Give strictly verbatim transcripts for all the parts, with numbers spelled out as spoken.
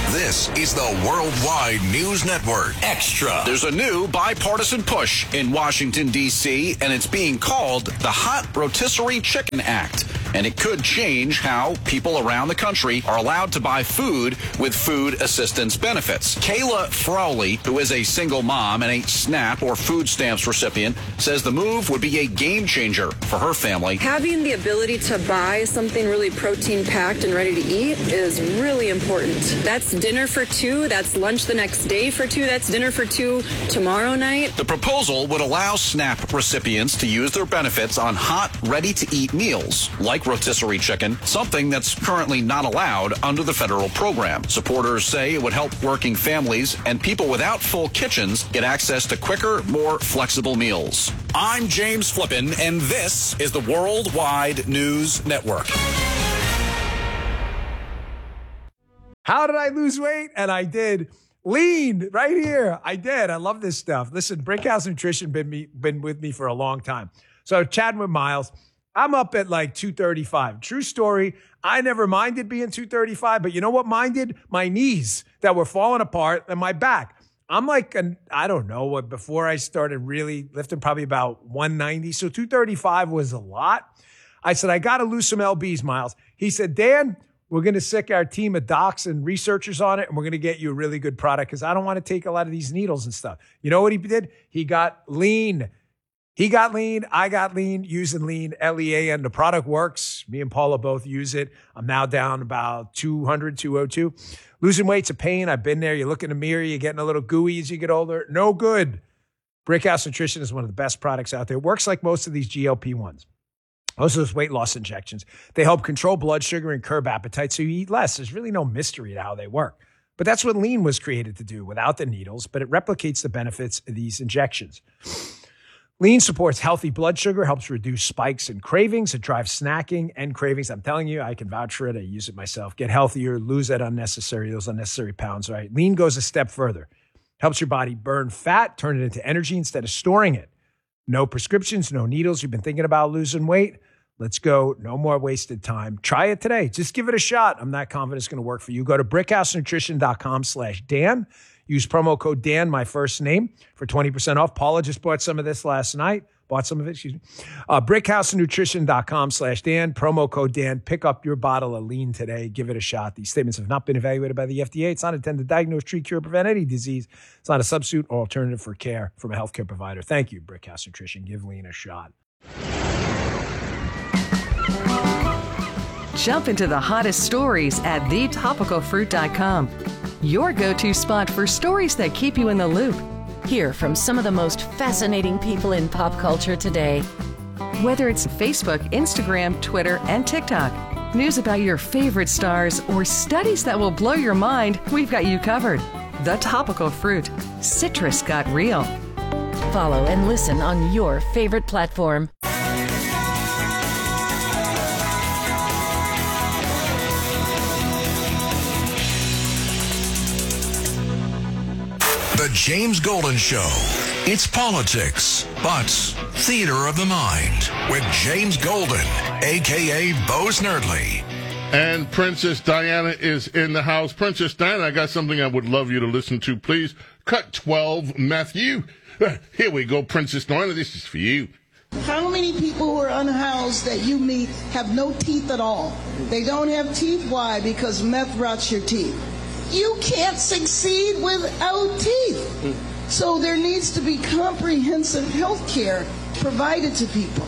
This is the Worldwide News Network Extra. There's a new bipartisan push in Washington, D C, and it's being called the Hot Rotisserie Chicken Act. And it could change how people around the country are allowed to buy food with food assistance benefits. Kayla Frowley, who is a single mom and a SNAP or food stamps recipient, says the move would be a game changer for her family. Having the ability to buy something really protein packed and ready to eat is really important. That's dinner for two. That's lunch the next day for two. That's dinner for two tomorrow night. The proposal would allow SNAP recipients to use their benefits on hot, ready-to-eat meals, like rotisserie chicken, something that's currently not allowed under the federal program. Supporters say it would help working families and people without full kitchens get access to quicker, more flexible meals. I'm James Flippin, and this is the Worldwide News Network. How did I lose weight? And I did. Lean right here. I did. I love this stuff. Listen, Brickhouse Nutrition been me been with me for a long time. So chatting with Miles, I'm up at like two thirty-five. True story. I never minded being two thirty-five, but you know what minded? My knees that were falling apart and my back. I'm like, an, I don't know what, before I started really lifting, probably about one ninety. So two thirty-five was a lot. I said, I got to lose some L Bs, Miles. He said, Dan, we're going to sick our team of docs and researchers on it, and we're going to get you a really good product because I don't want to take a lot of these needles and stuff. You know what he did? He got lean. He got lean. I got lean using lean, L E A N. The product works. Me and Paula both use it. I'm now down about two hundred, two oh two. Losing weight's a pain. I've been there. You look in the mirror. You're getting a little gooey as you get older. No good. Brickhouse Nutrition is one of the best products out there. It works like most of these G L P ones. Most of those weight loss injections. They help control blood sugar and curb appetite so you eat less. There's really no mystery to how they work. But that's what lean was created to do without the needles, but it replicates the benefits of these injections. Lean supports healthy blood sugar, helps reduce spikes and cravings. It drives snacking and cravings. I'm telling you, I can vouch for it. I use it myself. Get healthier, lose that unnecessary, those unnecessary pounds, right? Lean goes a step further. Helps your body burn fat, turn it into energy instead of storing it. No prescriptions, no needles. You've been thinking about losing weight? Let's go. No more wasted time. Try it today. Just give it a shot. I'm not confident it's going to work for you. Go to brickhousenutrition.com slash Dan. Use promo code Dan, my first name, for twenty percent off. Paula just bought some of this last night. Bought some of it, excuse me. Uh, brickhousenutrition.com slash Dan. Promo code Dan. Pick up your bottle of lean today. Give it a shot. These statements have not been evaluated by the F D A. It's not intended to diagnose, treat, cure, prevent any disease. It's not a substitute or alternative for care from a healthcare provider. Thank you, Brickhouse Nutrition. Give lean a shot. Jump into the hottest stories at the topical fruit dot com. Your go-to spot for stories that keep you in the loop. Hear from some of the most fascinating people in pop culture today. Whether it's Facebook, Instagram, Twitter, and TikTok, news about your favorite stars, or studies that will blow your mind, we've got you covered. The Topical Fruit. Citrus got real. Follow and listen on your favorite platform. The James Golden Show. It's politics, but theater of the mind with James Golden, a k a. Bo Snerdley. And Princess Diana is in the house. Princess Diana, I got something I would love you to listen to, please. Cut twelve, Matthew. Here we go, Princess Diana. This is for you. How many people who are unhoused that you meet have no teeth at all? They don't have teeth. Why? Because meth rots your teeth. You can't succeed without teeth. So there needs to be comprehensive health care provided to people.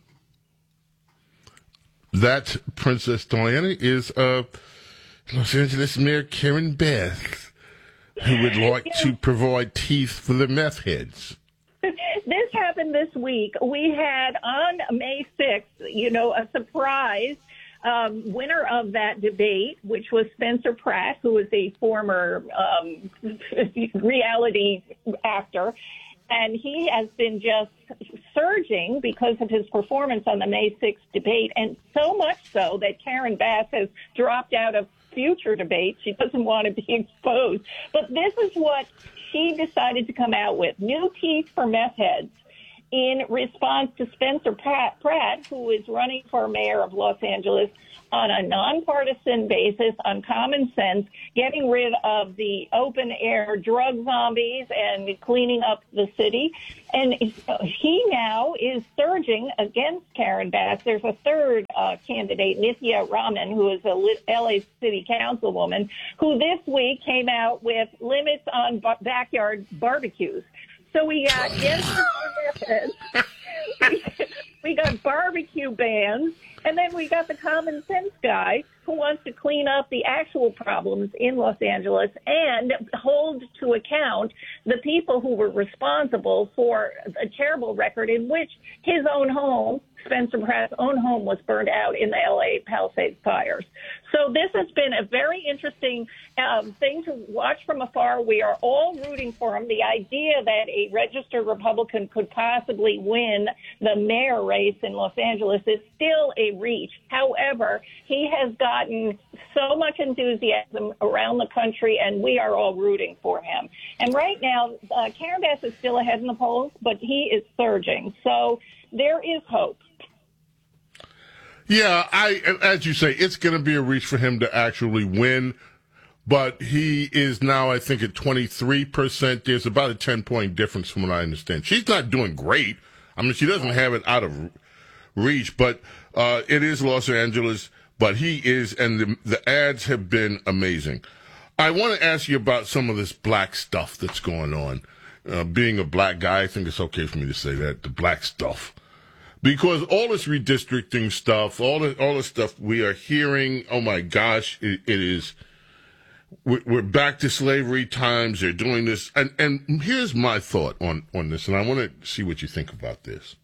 That Princess Diana is uh, Los Angeles Mayor Karen Bass, who would like to provide teeth for the meth heads. This happened this week. We had on May sixth, you know, a surprise um, winner of that debate, which was Spencer Pratt, who was a former um, reality actor. And he has been just surging because of his performance on the May sixth debate, and so much so that Karen Bass has dropped out of future debates. She doesn't want to be exposed. But this is what she decided to come out with: new teeth for meth heads, in response to Spencer Pratt, Pratt, who is running for mayor of Los Angeles on a nonpartisan basis, on common sense, getting rid of the open-air drug zombies and cleaning up the city. And he now is surging against Karen Bass. There's a third uh, candidate, Nithya Raman, who is a L A City Councilwoman, who this week came out with limits on b- backyard barbecues. So we got we got barbecue bans, and then we got the common sense guy who wants to clean up the actual problems in Los Angeles and hold to account the people who were responsible for a terrible record in which his own home, Spencer Pratt's own home, was burned out in the L A Palisades fires. So this has been a very interesting um, thing to watch from afar. We are all rooting for him. The idea that a registered Republican could possibly win the mayor race in Los Angeles is still a reach. However, he has gotten so much enthusiasm around the country, and we are all rooting for him. And right now, uh, Karen Bass is still ahead in the polls, but he is surging. So there is hope. Yeah, I as you say, it's going to be a reach for him to actually win, but he is now, I think, at twenty-three percent. There's about a ten-point difference from what I understand. She's not doing great. I mean, she doesn't have it out of reach, but uh, it is Los Angeles, but he is, and the, the ads have been amazing. I want to ask you about some of this black stuff that's going on. Uh, being a black guy, I think it's okay for me to say that, the black stuff. Because all this redistricting stuff, all the all the stuff we are hearing, oh my gosh, it, it is. We're, we're back to slavery times. They're doing this, and and here's my thought on on this, and I want to see what you think about this.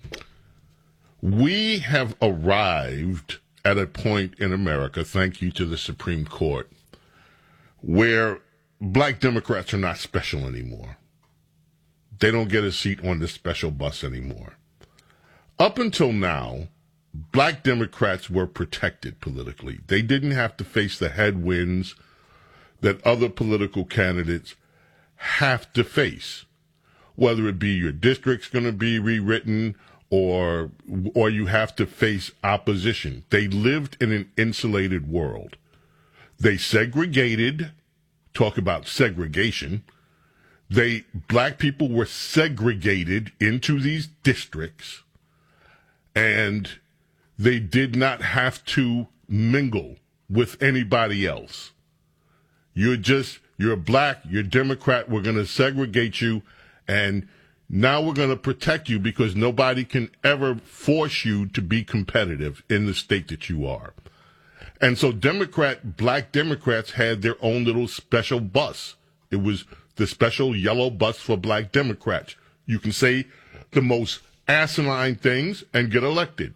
We have arrived at a point in America, thank you to the Supreme Court, where black Democrats are not special anymore. They don't get a seat on the special bus anymore. Up until now, black Democrats were protected politically. They didn't have to face the headwinds that other political candidates have to face, whether it be your district's going to be rewritten or or you have to face opposition. They lived in an insulated world. They segregated, talk about segregation. They black people were segregated into these districts, and they did not have to mingle with anybody else. You're just, you're black, you're Democrat, we're going to segregate you, and now we're going to protect you because nobody can ever force you to be competitive in the state that you are. And so Democrat, black Democrats had their own little special bus. It was the special yellow bus for black Democrats. You can say the most asinine things and get elected.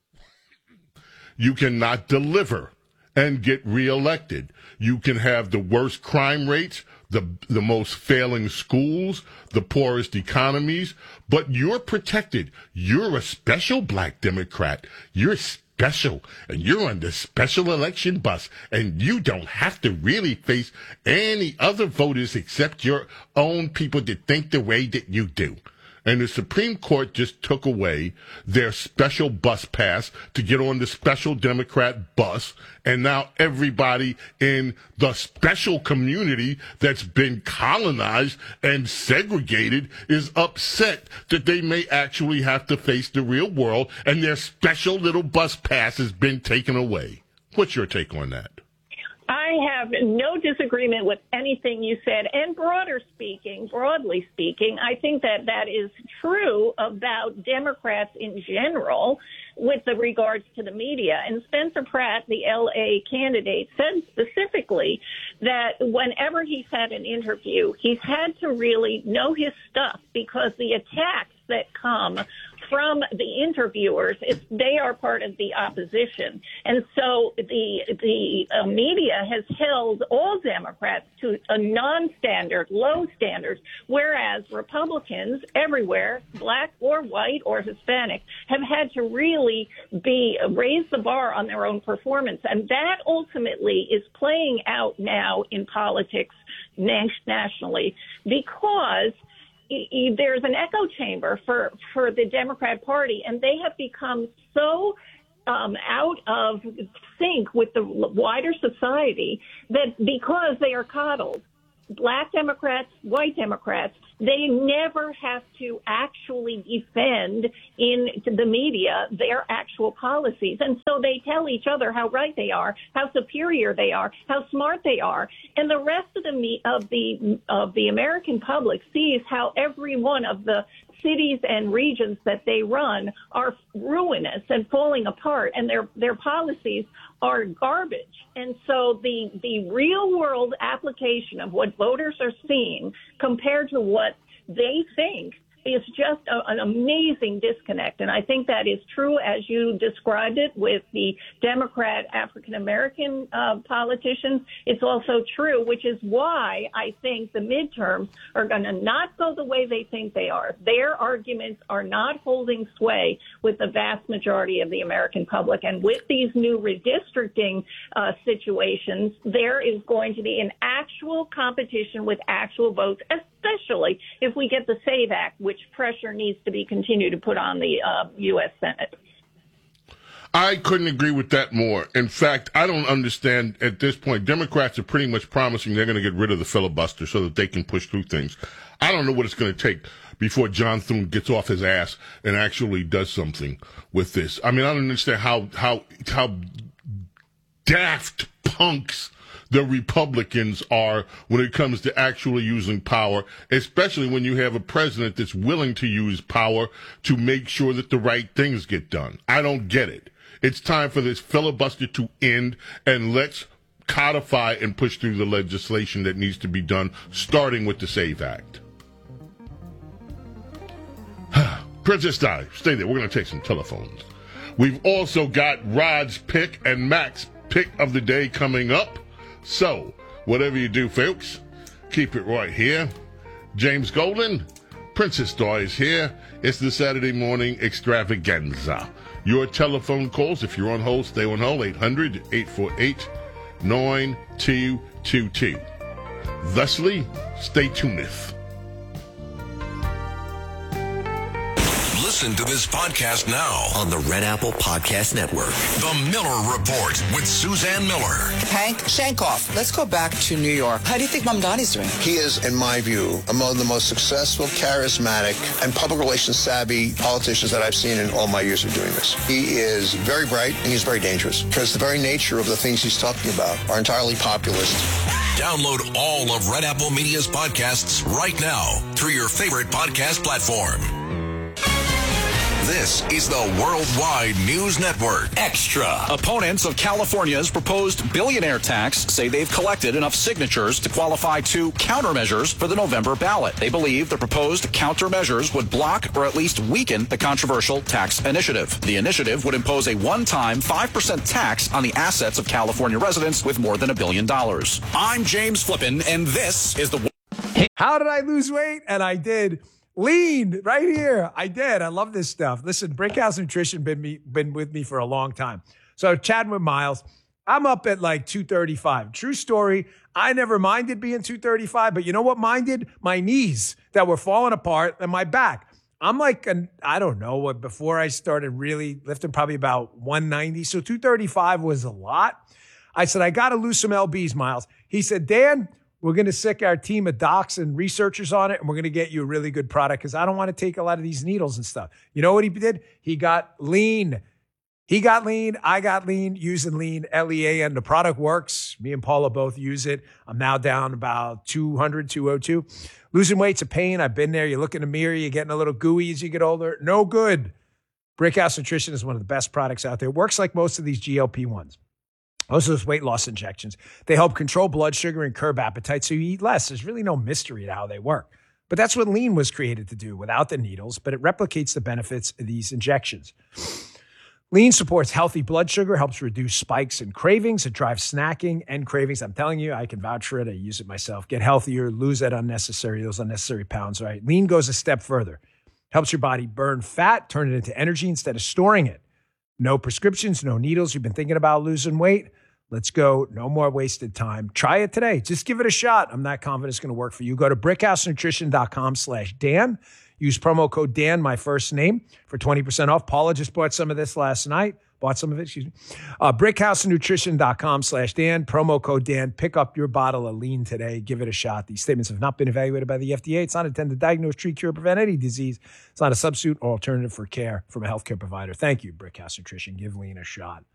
You cannot deliver and get reelected. You can have the worst crime rates, the the most failing schools, the poorest economies, but you're protected. You're a special black Democrat. You're special, and you're on the special election bus, and you don't have to really face any other voters except your own people that think the way that you do. And the Supreme Court just took away their special bus pass to get on the special Democrat bus. And now everybody in the special community that's been colonized and segregated is upset that they may actually have to face the real world, and their special little bus pass has been taken away. What's your take on that? I have no disagreement with anything you said. And broader speaking, broadly speaking, I think that that is true about Democrats in general with the regards to the media. And Spencer Pratt, the L A candidate, said specifically that whenever he's had an interview, he's had to really know his stuff because the attacks that come from the interviewers, it's, they are part of the opposition. And so the the uh, media has held all Democrats to a non-standard, low standards, whereas Republicans everywhere, black or white or Hispanic, have had to really be raise the bar on their own performance. And that ultimately is playing out now in politics nationally because there's an echo chamber for, for the Democrat Party, and they have become so um, out of sync with the wider society, that because they are coddled, Black Democrats, white Democrats, they never have to actually defend in the media their actual policies. And so they tell each other how right they are, how superior they are, how smart they are. And the rest of the me- of the of the American public sees how every one of the cities and regions that they run are ruinous and falling apart, and their their policies are garbage. And so the the real world application of what voters are seeing compared to what they think is just a, an amazing disconnect. And I think that is true as you described it with the Democrat African-American uh, politicians. It's also true, which is why I think the midterms are going to not go the way they think they are. Their arguments are not holding sway with the vast majority of the American public. And with these new redistricting uh, situations, there is going to be an actual competition with actual votes, especially if we get the SAVE Act, which pressure needs to be continued to put on the uh, U S Senate. I couldn't agree with that more. In fact, I don't understand at this point. Democrats are pretty much promising they're going to get rid of the filibuster so that they can push through things. I don't know what it's going to take before John Thune gets off his ass and actually does something with this. I mean, I don't understand how how how daft punks the Republicans are when it comes to actually using power, especially when you have a president that's willing to use power to make sure that the right things get done. I don't get it. It's time for this filibuster to end, and let's codify and push through the legislation that needs to be done, starting with the SAVE Act. Princess Di, stay there. We're going to take some telephones. We've also got Rod's pick and Mac's pick of the day coming up. So, whatever you do, folks, keep it right here. James Golden, Princess Di is here. It's the Saturday morning extravaganza. Your telephone calls, if you're on hold, stay on hold, eight hundred, eight four eight, nine two two two. Thusly, stay tuneth. Listen to this podcast now on the Red Apple Podcast Network. The Miller Report with Suzanne Miller. Hank Shankoff, let's go back to New York. How do you think Mamdani's doing? He is, in my view, among the most successful, charismatic, and public relations savvy politicians that I've seen in all my years of doing this. He is very bright, and he's very dangerous, because the very nature of the things he's talking about are entirely populist. Download all of Red Apple Media's podcasts right now through your favorite podcast platform. This is the Worldwide News Network Extra. Opponents of California's proposed billionaire tax say they've collected enough signatures to qualify two countermeasures for the November ballot. They believe the proposed countermeasures would block or at least weaken the controversial tax initiative. The initiative would impose a one-time five percent tax on the assets of California residents with more than a billion dollars. I'm James Flippin, and this is the... How did I lose weight? And I did. Lean right here. I did. I love this stuff. Listen, Brickhouse Nutrition been me been with me for a long time. So chatting with Miles, I'm up at like two thirty-five. True story. I never minded being two thirty-five, but you know what minded? My knees that were falling apart and my back. I'm like, an, I don't know what, before I started really lifting, probably about one ninety. So two thirty-five was a lot. I said, I got to lose some L Bs, Miles. He said, Dan, we're going to sick our team of docs and researchers on it, and we're going to get you a really good product because I don't want to take a lot of these needles and stuff. You know what he did? He got lean. He got lean. I got lean using lean, L E A N. The product works. Me and Paula both use it. I'm now down about two hundred, two oh two. Losing weight's a pain. I've been there. You look in the mirror. You're getting a little gooey as you get older. No good. Brickhouse Nutrition is one of the best products out there. It works like most of these G L P ones. Most of those weight loss injections, they help control blood sugar and curb appetite so you eat less. There's really no mystery to how they work. But that's what lean was created to do without the needles, but it replicates the benefits of these injections. Lean supports healthy blood sugar, helps reduce spikes and cravings. It drives snacking and cravings. I'm telling you, I can vouch for it. I use it myself. Get healthier, lose that unnecessary, those unnecessary pounds, right? Lean goes a step further. Helps your body burn fat, turn it into energy instead of storing it. No prescriptions, no needles. You've been thinking about losing weight? Let's go. No more wasted time. Try it today. Just give it a shot. I'm not confident it's going to work for you. Go to brickhousenutrition.com slash Dan. Use promo code Dan, my first name, for twenty percent off. Paula just bought some of this last night. bought some of it, excuse me. Uh, brickhousenutrition.com slash Dan, promo code Dan. Pick up your bottle of lean today. Give it a shot. These statements have not been evaluated by the F D A. It's not intended to diagnose, treat, cure, prevent any disease. It's not a substitute or alternative for care from a healthcare provider. Thank you, Brickhouse Nutrition. Give lean a shot.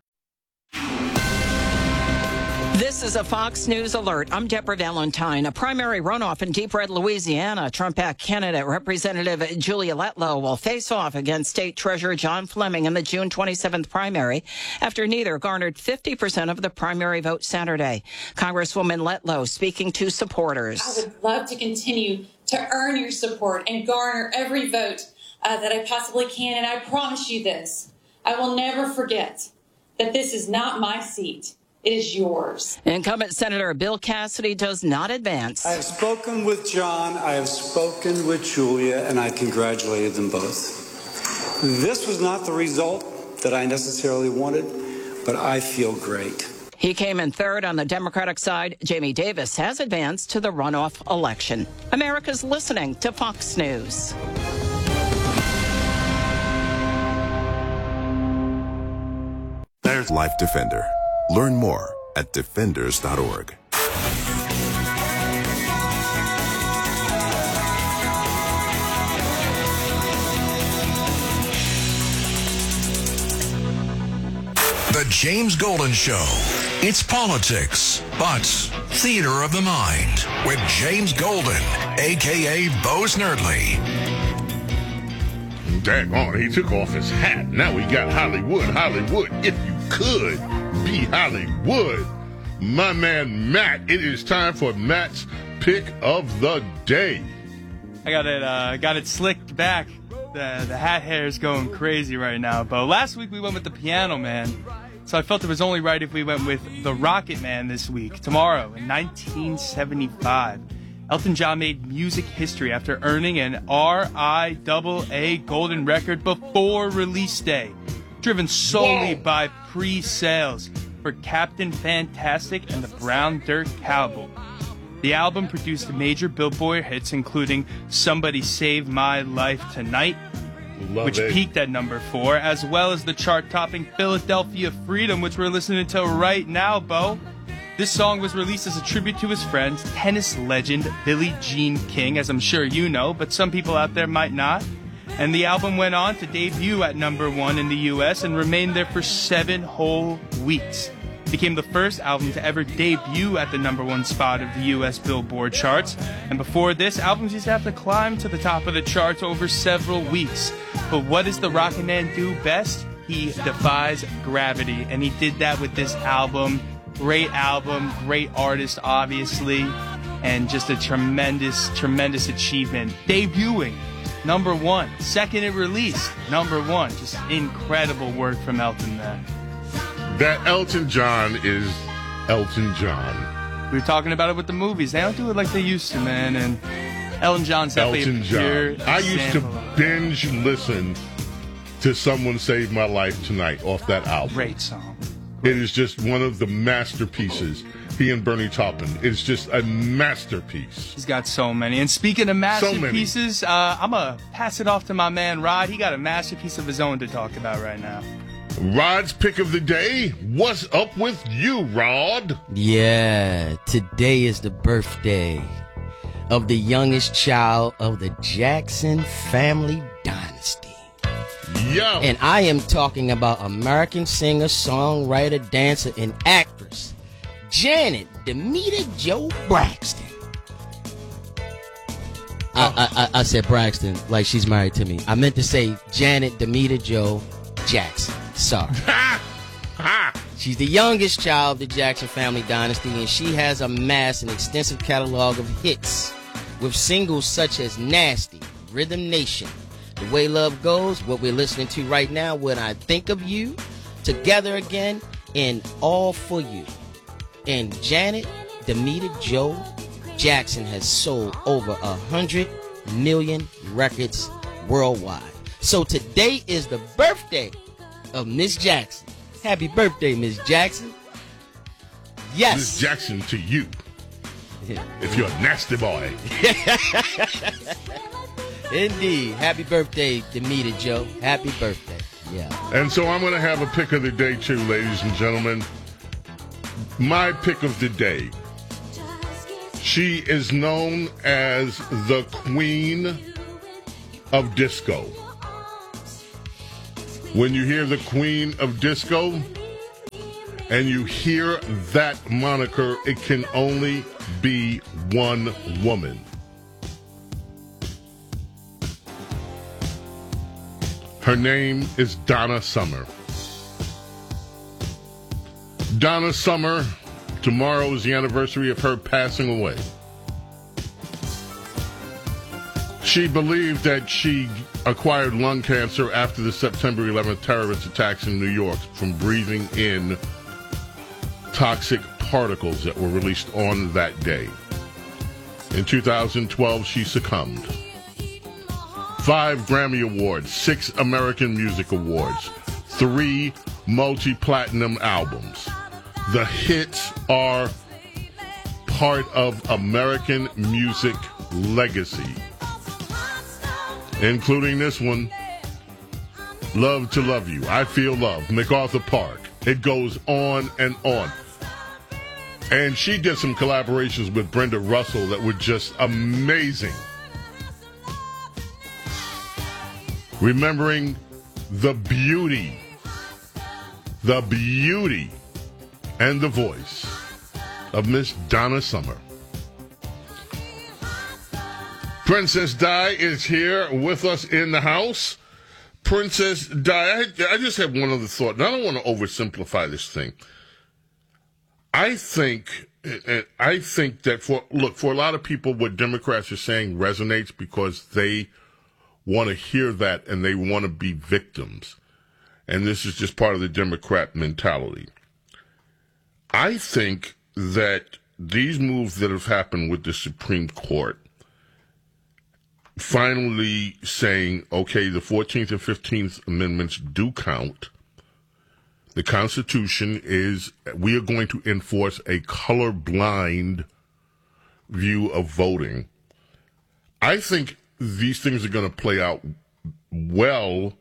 This is a Fox News alert. I'm Deborah Valentine. A primary runoff in Deep Red, Louisiana. Trump-backed candidate Representative Julia Letlow will face off against State Treasurer John Fleming in the June twenty-seventh primary after neither garnered fifty percent of the primary vote Saturday. Congresswoman Letlow speaking to supporters. I would love to continue to earn your support and garner every vote uh, that I possibly can. And I promise you this, I will never forget that this is not my seat. It is yours. Incumbent Senator Bill Cassidy does not advance. I have spoken with John, I have spoken with Julia, and I congratulated them both. This was not the result that I necessarily wanted, but I feel great. He came in third on the Democratic side. Jamie Davis has advanced to the runoff election. America's listening to Fox News. There's Life Defender. Learn more at defenders dot org. The James Golden Show. It's politics, but theater of the mind with James Golden, a k a. Bo Snerdley. Daggone, he took off his hat. Now we got Hollywood. Hollywood, if you could be Hollywood. My man Matt, it is time for Matt's pick of the day. I got it uh, got it slicked back. The, the hat hair is going crazy right now, Bo. Last week we went with the Piano Man, so I felt it was only right if we went with the Rocket Man this week. Tomorrow, in nineteen seventy-five, Elton John made music history after earning an R I A A golden record before release day, driven solely Whoa. by pre-sales for Captain Fantastic and the Brown Dirt Cowboy. The album produced major Billboard hits, including Somebody Save My Life Tonight, Love which it. peaked at number four, as well as the chart-topping Philadelphia Freedom, which we're listening to right now, Bo. This song was released as a tribute to his friend, tennis legend Billie Jean King, as I'm sure you know, but some people out there might not. And the album went on to debut at number one in the U S and remained there for seven whole weeks. It became the first album to ever debut at the number one spot of the U S Billboard charts. And before this, albums used to have to climb to the top of the charts over several weeks. But what does the Rocket Man do best? He defies gravity, and he did that with this album. Great album, great artist, obviously, and just a tremendous, tremendous achievement. Debuting, number one. Second it released, number one. Just incredible work from Elton there. That Elton John is Elton John. We were talking about it with the movies. They don't do it like they used to, man. And Elton John's definitely Elton a pure John. I used to binge listen to Someone Save My Life Tonight off that album. Great song. It is just one of the masterpieces. He and Bernie Taupin. It's just a masterpiece. He's got so many. And speaking of masterpieces, so uh, I'm going to pass it off to my man Rod. He got a masterpiece of his own to talk about right now. Rod's pick of the day. What's up with you, Rod? Yeah, today is the birthday of the youngest child of the Jackson family dynasty. Yo. And I am talking about American singer, songwriter, dancer, and actress Janet Demita Jo Braxton. I, I, I, I said Braxton like she's married to me. I meant to say Janet Demita Jo Jackson. Sorry. She's the youngest child of the Jackson family dynasty, and she has amassed an extensive catalog of hits with singles such as Nasty, Rhythm Nation, The Way Love Goes, what we're listening to right now, When I Think of You, Together Again, and All For You. And Janet Demita Jo Jackson has sold over a hundred million records worldwide. So today is the birthday of Miss Jackson. Happy birthday, Miss Jackson. Yes. Miss Jackson to you. Yeah. If you're a nasty boy. Indeed. Happy birthday, Demita Jo. Happy birthday. Yeah. And so I'm going to have a pick of the day, too, ladies and gentlemen. My pick of the day. She is known as the Queen of Disco. When you hear the Queen of Disco and you hear that moniker, it can only be one woman. Her name is Donna Summer. Donna Summer, tomorrow is the anniversary of her passing away. She believed that she acquired lung cancer after the September eleventh terrorist attacks in New York from breathing in toxic particles that were released on that day. In two thousand twelve, she succumbed. Five Grammy Awards, six American Music Awards, three multi-platinum albums. The hits are part of American music legacy, including this one, Love to Love You, I Feel Love, MacArthur Park. It goes on and on. And she did some collaborations with Brenda Russell that were just amazing. Remembering the beauty, the beauty, and the voice of Miss Donna Summer. Princess Di is here with us in the house. Princess Di, I, I just have one other thought, and I don't want to oversimplify this thing. I think, I think that for, look, for a lot of people, what Democrats are saying resonates because they want to hear that and they want to be victims. And this is just part of the Democrat mentality. I think that these moves that have happened with the Supreme Court, finally saying, okay, the fourteenth and fifteenth Amendments do count. The Constitution is, we are going to enforce a colorblind view of voting. I think these things are going to play out well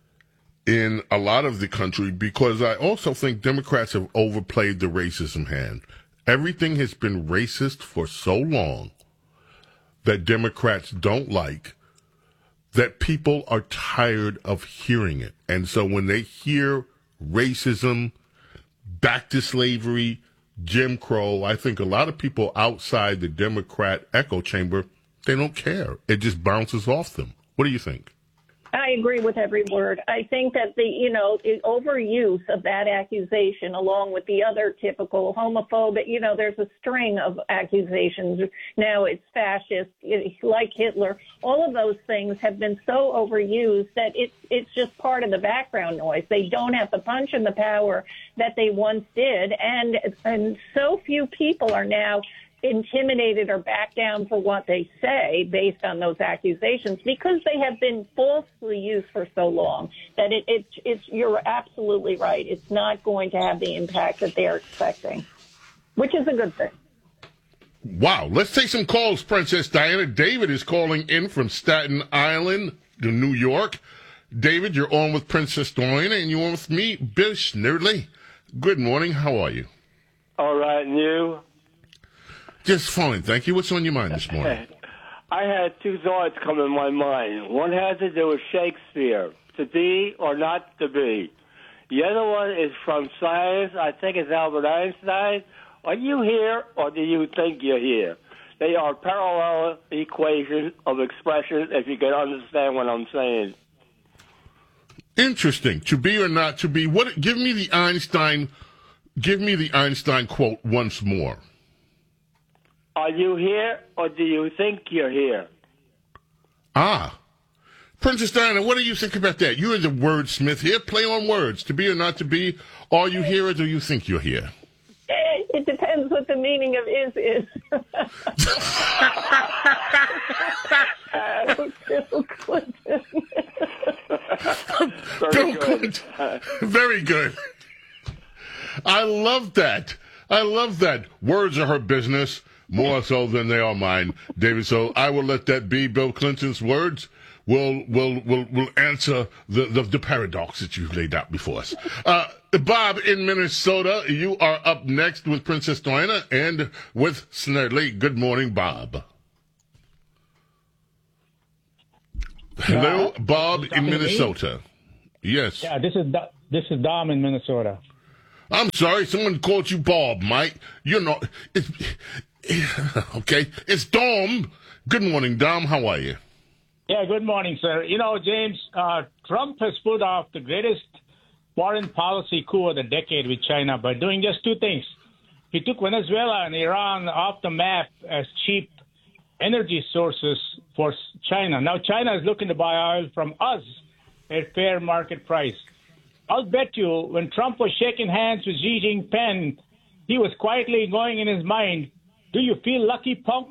in a lot of the country because I also think Democrats have overplayed the racism hand. Everything has been racist for so long that Democrats don't like, that people are tired of hearing it. And so when they hear racism, back to slavery, Jim Crow, I think a lot of people outside the Democrat echo chamber, they don't care. It just bounces off them. What do you think? I agree with every word. I think that the, you know, the overuse of that accusation, along with the other typical homophobic, you know, there's a string of accusations. Now it's fascist, like Hitler. All of those things have been so overused that it's it's just part of the background noise. They don't have the punch and the power that they once did, and and so few people are now intimidated or back down for what they say based on those accusations because they have been falsely used for so long that it, it, it's, you're absolutely right. It's not going to have the impact that they're expecting, which is a good thing. Wow. Let's take some calls, Princess Diana. David is calling in from Staten Island to New York. David, you're on with Princess Diana and you're on with me, Bill Snerdley. Good morning. How are you? All right, and you? Just fine, thank you. What's on your mind this morning? I had two thoughts come in my mind. One has to do with Shakespeare, to be or not to be. The other one is from science. I think it's Albert Einstein. Are you here or do you think you're here? They are parallel equations of expression, if you can understand what I'm saying. Interesting. To be or not to be. What? Give me the Einstein. Give me the Einstein quote once more. Are you here, or do you think you're here? Ah. Princess Diana, what do you think about that? You're the wordsmith here. Play on words. To be or not to be. Are you here, or do you think you're here? It depends what the meaning of is is. uh, Bill Clinton. Bill Clinton. Very good. I love that. I love that. Words are her business. More so than they are mine, David. So I will let that be Bill Clinton's words. will will will will answer the, the, the paradox that you've laid out before us. Uh, Bob in Minnesota, you are up next with Princess Diana and with Snerdley. Good morning, Bob. Hello, uh, Bob in Minnesota. Yes. Yeah, this is this is Dom in Minnesota. I'm sorry, someone called you Bob, Mike. You're not. It's, okay, it's Dom. Good morning, Dom. How are you? Yeah, good morning, sir. You know, James, uh, Trump has put off the greatest foreign policy coup of the decade with China by doing just two things. He took Venezuela and Iran off the map as cheap energy sources for China. Now China is looking to buy oil from us at fair market price. I'll bet you when Trump was shaking hands with Xi Jinping, he was quietly going in his mind, do you feel lucky, punk?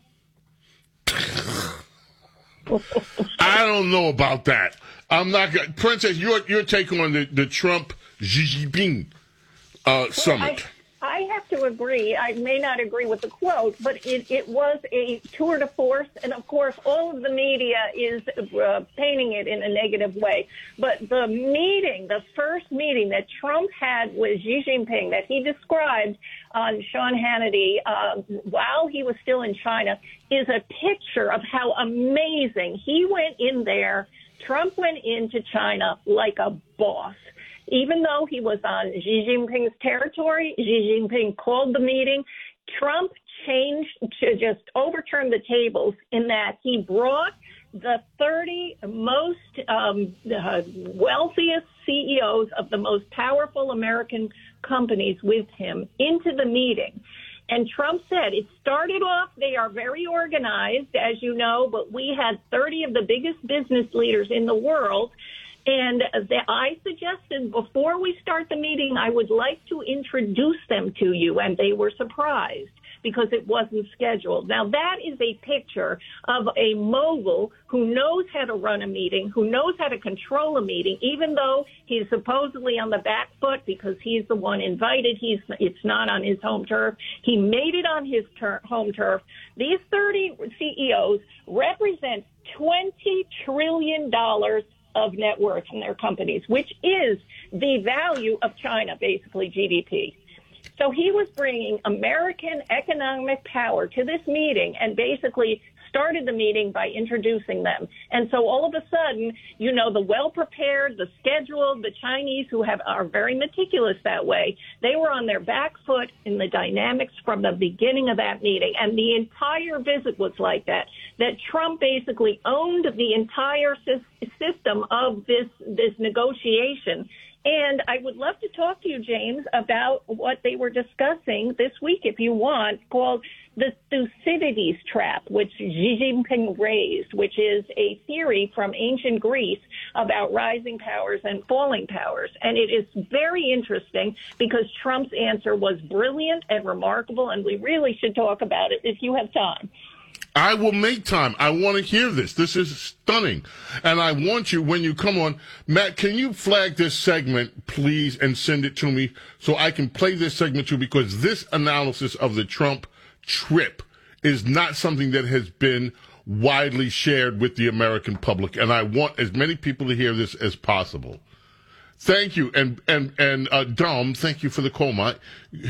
I don't know about that. I'm not going Princess, your your take on the, the Trump Xi Jinping uh, well, summit. I- I have to agree. I may not agree with the quote, but it, it was a tour de force. And, of course, all of the media is uh, painting it in a negative way. But the meeting, the first meeting that Trump had with Xi Jinping that he described on Sean Hannity uh, while he was still in China is a picture of how amazing he went in there. Trump went into China like a boss. Even though he was on Xi Jinping's territory, Xi Jinping called the meeting. Trump changed to just overturn the tables in that he brought the thirty most um, uh, wealthiest C E Os of the most powerful American companies with him into the meeting. And Trump said, it started off, they are very organized, as you know, but we had thirty of the biggest business leaders in the world. And the, I suggested before we start the meeting, I would like to introduce them to you. And they were surprised because it wasn't scheduled. Now, that is a picture of a mogul who knows how to run a meeting, who knows how to control a meeting, even though he's supposedly on the back foot because he's the one invited. He's It's not on his home turf. He made it on his ter- home turf. These thirty C E Os represent twenty trillion dollars of net worth in their companies, which is the value of China, basically G D P. So he was bringing American economic power to this meeting and basically started the meeting by introducing them. And so all of a sudden, you know, the well-prepared, the scheduled, the Chinese who have are very meticulous that way, they were on their back foot in the dynamics from the beginning of that meeting. And the entire visit was like that, that Trump basically owned the entire system of this, this negotiation. And I would love to talk to you, James, about what they were discussing this week, if you want, called the Thucydides trap, which Xi Jinping raised, which is a theory from ancient Greece about rising powers and falling powers. And it is very interesting because Trump's answer was brilliant and remarkable, and we really should talk about it if you have time. I will make time. I want to hear this. This is stunning. And I want you, when you come on, Matt, can you flag this segment, please, and send it to me so I can play this segment too, because this analysis of the Trump trip is not something that has been widely shared with the American public. And I want as many people to hear this as possible. Thank you. And, and, and, uh, Dom, thank you for the call, Mike.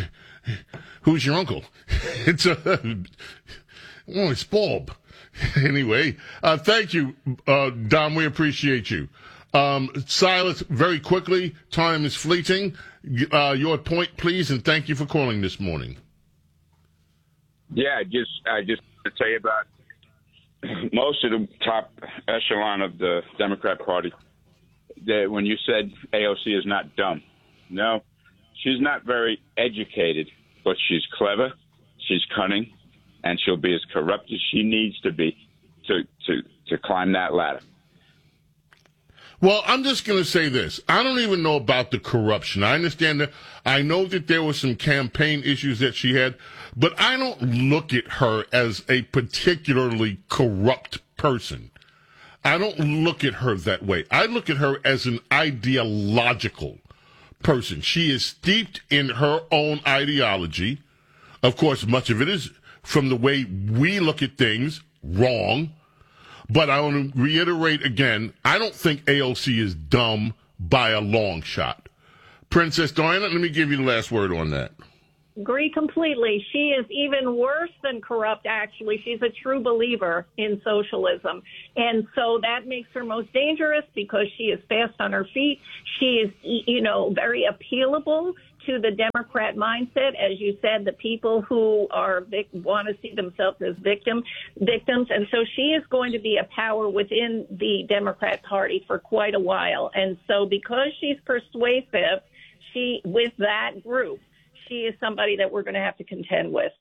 Who's your uncle? It's a, Oh, it's Bob. Anyway, uh, thank you, uh, Dom. We appreciate you. Um, Silas, very quickly, time is fleeting. Uh, your point, please, and thank you for calling this morning. Yeah, just I just to tell you about most of the top echelon of the Democrat Party. That when you said A O C is not dumb, no, she's not very educated, but she's clever, she's cunning, and she'll be as corrupt as she needs to be to, to, to climb that ladder. Well, I'm just going to say this. I don't even know about the corruption. I understand that. I know that there were some campaign issues that she had, but I don't look at her as a particularly corrupt person. I don't look at her that way. I look at her as an ideological person. She is steeped in her own ideology. Of course, much of it is from the way we look at things, wrong. But I want to reiterate again, I don't think A O C is dumb by a long shot. Princess Diana, let me give you the last word on that. Agree completely. She is even worse than corrupt, actually. She's a true believer in socialism. And so that makes her most dangerous because she is fast on her feet. She is, you know, very appealable to the Democrat mindset. As you said, the people who are vic- want to see themselves as victim, victims. And so she is going to be a power within the Democrat Party for quite a while. And so because she's persuasive, she with that group, she is somebody that we're going to have to contend with.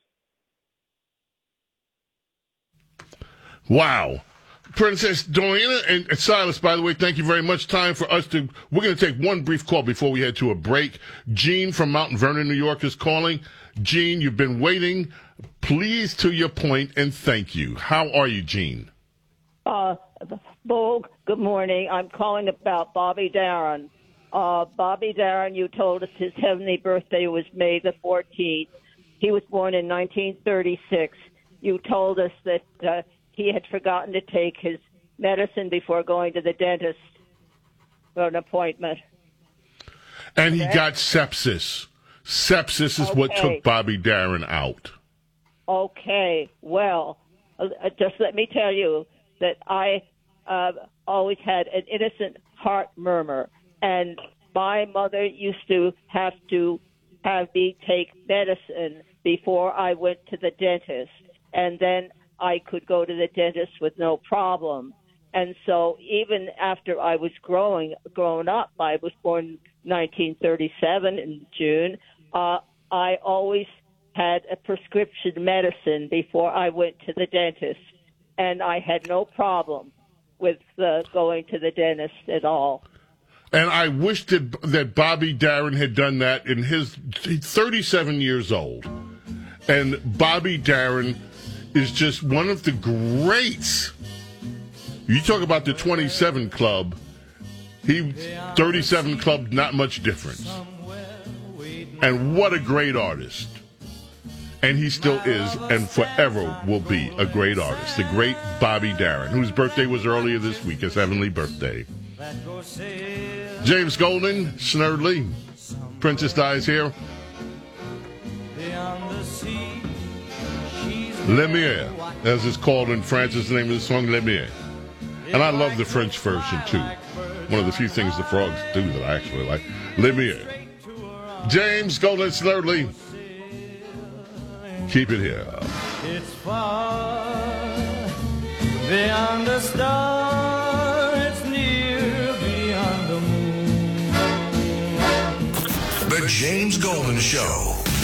Wow. Princess Diana and Silas, by the way, thank you very much. Time for us to, we're going to take one brief call before we head to a break. Gene from Mount Vernon, New York is calling. Gene, you've been waiting. Please, to your point, and thank you. How are you, Gene? Uh, Bo, good morning. I'm calling about Bobby Darin. Uh, Bobby Darin, you told us his heavenly birthday was May the fourteenth. He was born in nineteen thirty-six. You told us that uh, he had forgotten to take his medicine before going to the dentist for an appointment. And he okay. got sepsis. Sepsis is okay. what took Bobby Darin out. Okay. Well, uh, just let me tell you that I uh, always had an innocent heart murmur. And my mother used to have to have me take medicine before I went to the dentist. And then I could go to the dentist with no problem. And so even after I was growing, grown up, I was born in nineteen thirty-seven in June, uh, I always had a prescription medicine before I went to the dentist. And I had no problem with uh, going to the dentist at all. And I wish that, that Bobby Darin had done that in his he's thirty-seven years old. And Bobby Darin is just one of the greats. You talk about the twenty-seven Club. He thirty-seven Club, not much difference. And what a great artist. And he still is and forever will be a great artist. The great Bobby Darin, whose birthday was earlier this week, his heavenly birthday. James Golden, Snerdley, Princess Di's here. Lumiere, as it's called in France, is the name of the song, Lumiere. And I love the French version, too. One of the few things the frogs do that I actually like. Lumiere. James Golden, Snerdley. Keep it here. It's far beyond the star, it's near beyond the moon. The James Golden Show.